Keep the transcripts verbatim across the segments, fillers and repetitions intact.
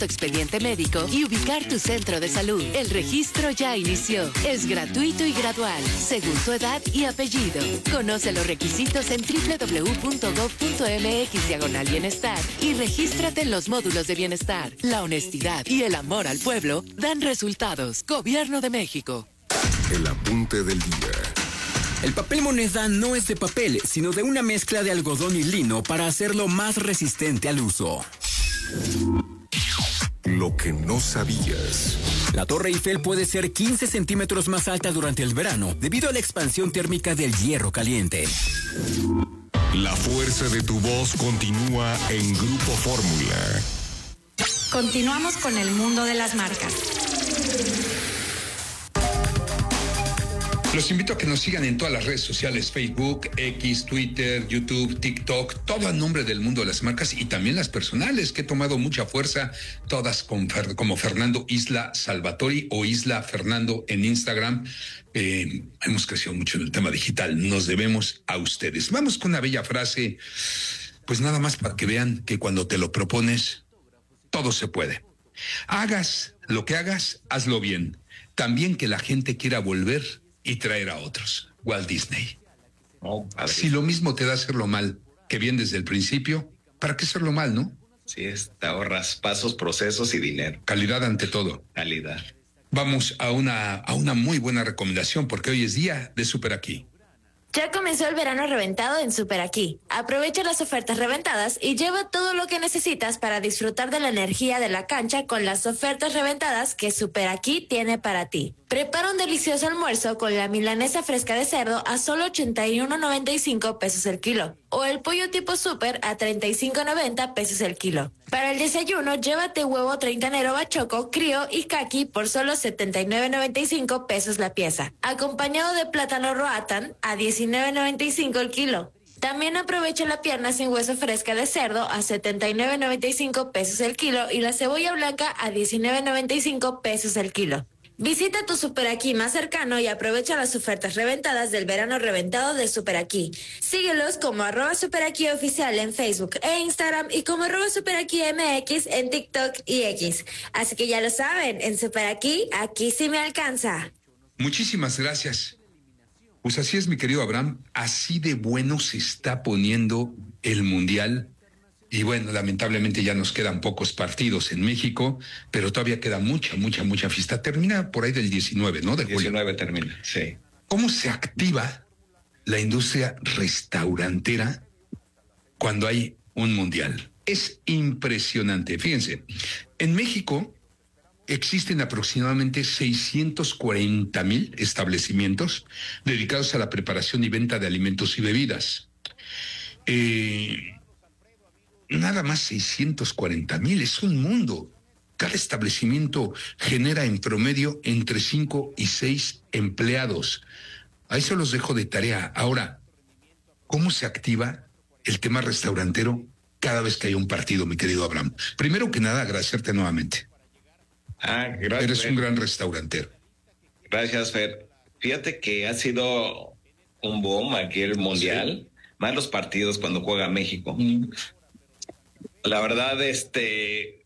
tu expediente médico y ubicar tu centro de salud. El registro ya inició. Es gratuito y gradual, según tu edad y apellido. Conoce los requisitos en doble u doble u doble u punto gov punto eme equis diagonal bienestar y regístrate en los módulos de bienestar. La honestidad y el amor al pueblo dan resultados. Gobierno de México. El apunte del día. El papel moneda no es de papel, sino de una mezcla de algodón y lino para hacerlo más resistente al uso. Lo que no sabías. La Torre Eiffel puede ser quince centímetros más alta durante el verano debido a la expansión térmica del hierro caliente. La fuerza de tu voz continúa en Grupo Fórmula. Continuamos con el mundo de las marcas. Los invito a que nos sigan en todas las redes sociales, Facebook, X, Twitter, YouTube, TikTok, todo a nombre del mundo de las marcas y también las personales, que he tomado mucha fuerza, todas con Fer, como Fernando Isla Salvatori o Isla Fernando en Instagram. Eh, hemos crecido mucho en el tema digital, nos debemos a ustedes. Vamos con una bella frase, pues nada más para que vean que cuando te lo propones, todo se puede. Hagas lo que hagas, hazlo bien. También que la gente quiera volver y traer a otros. Walt Disney. Oh, si lo mismo te da hacerlo mal que bien desde el principio, ¿para qué hacerlo mal, no? Sí, es, te ahorras pasos, procesos y dinero. Calidad ante todo. Calidad. Vamos a una, a una muy buena recomendación, porque hoy es día de Super Aquí. Ya comenzó el verano reventado en Super Aquí. Aprovecha las ofertas reventadas y lleva todo lo que necesitas para disfrutar de la energía de la cancha con las ofertas reventadas que Super Aquí tiene para ti. Prepara un delicioso almuerzo con la milanesa fresca de cerdo a solo ochenta y uno noventa y cinco pesos el kilo o el pollo tipo super a treinta y cinco noventa pesos el kilo. Para el desayuno, llévate huevo treintañero bachoco, crío y caqui por solo setenta y nueve noventa y cinco pesos la pieza, acompañado de plátano roatán a diecinueve noventa y cinco el kilo. También aprovecha la pierna sin hueso fresca de cerdo a setenta y nueve noventa y cinco pesos el kilo y la cebolla blanca a diecinueve noventa y cinco pesos el kilo. Visita tu Super Aquí más cercano y aprovecha las ofertas reventadas del verano reventado de Super Aquí. Síguelos como arroba Super Aquí oficial en Facebook e Instagram y como arroba Super Aquí M X en TikTok y X. Así que ya lo saben, en Super Aquí, aquí sí me alcanza. Muchísimas gracias. Pues así es, mi querido Abraham, así de bueno se está poniendo el Mundial. Y bueno, lamentablemente ya nos quedan pocos partidos en México, pero todavía queda mucha, mucha, mucha fiesta. Termina por ahí del diecinueve, ¿no? De julio. diecinueve termina, sí. ¿Cómo se activa la industria restaurantera cuando hay un mundial? Es impresionante. Fíjense, en México existen aproximadamente seiscientos cuarenta mil establecimientos dedicados a la preparación y venta de alimentos y bebidas. Eh... Nada más seiscientos cuarenta mil, es un mundo. Cada establecimiento genera en promedio entre cinco y seis empleados. Ahí se los dejo de tarea. Ahora, ¿cómo se activa el tema restaurantero cada vez que hay un partido, mi querido Abraham? Primero que nada, agradecerte nuevamente. Ah, gracias. Eres Fer. un gran restaurantero. Gracias, Fer. Fíjate que ha sido un boom aquí el Mundial, sí. Más los partidos cuando juega México. Mm. La verdad, este,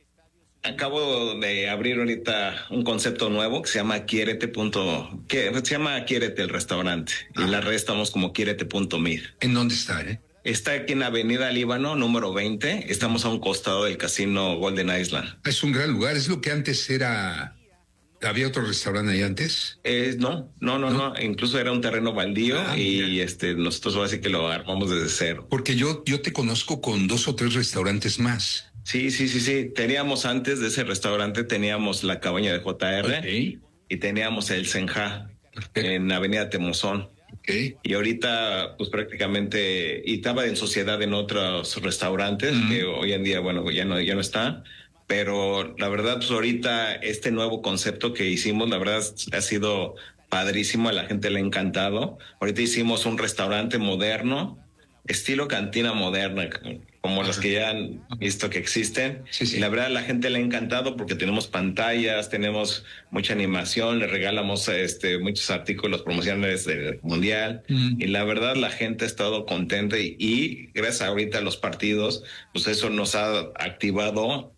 acabo de abrir ahorita un concepto nuevo que se llama Quiérete. Punto, que se llama Quiérete el restaurante. Ah. Y en la red estamos como Quiérete punto mid. ¿En dónde está, eh? Está aquí en Avenida Líbano, número veinte. Estamos a un costado del casino Golden Island. Es un gran lugar. Es lo que antes era... ¿Había otro restaurante ahí antes? Eh, no, no, no, no, no. Incluso era un terreno baldío ah, y mira. este nosotros así que lo armamos desde cero. Porque yo, yo te conozco con dos o tres restaurantes más. Sí, sí, sí, sí. Teníamos antes de ese restaurante, teníamos la cabaña de J R okay. Y teníamos el Senja en Avenida Temozón. Okay. Y ahorita, pues prácticamente, y estaba en sociedad en otros restaurantes, mm. que hoy en día, bueno, ya no, ya no está. Pero la verdad, pues ahorita este nuevo concepto que hicimos, la verdad ha sido padrísimo, a la gente le ha encantado. Ahorita hicimos un restaurante moderno, estilo cantina moderna, como los que ya han visto que existen. Sí, sí. Y la verdad a la gente le ha encantado porque tenemos pantallas, tenemos mucha animación, le regalamos este muchos artículos promocionales del Mundial. Mm. Y la verdad la gente ha estado contenta y, y gracias ahorita a los partidos, pues eso nos ha activado